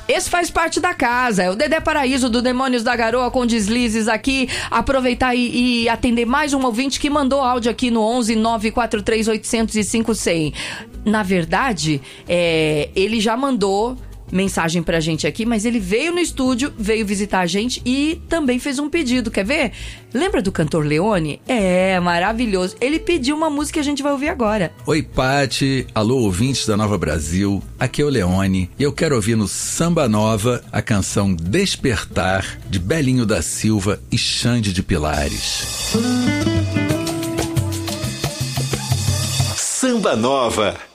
Esse faz parte da casa. É o Dedé Paraíso do Demônios da Garoa com deslizes aqui. Aproveitar e atender mais um ouvinte que mandou áudio aqui no 11 943 805 100. Na verdade, ele já mandou mensagem pra gente aqui, mas ele veio no estúdio, veio visitar a gente e também fez um pedido, quer ver? Lembra do cantor Leone? É, maravilhoso. Ele pediu uma música que a gente vai ouvir agora. Oi, Pati, alô, ouvintes da Nova Brasil, aqui é o Leone e eu quero ouvir no Samba Nova a canção Despertar, de Belinho da Silva e Xande de Pilares. Samba Nova.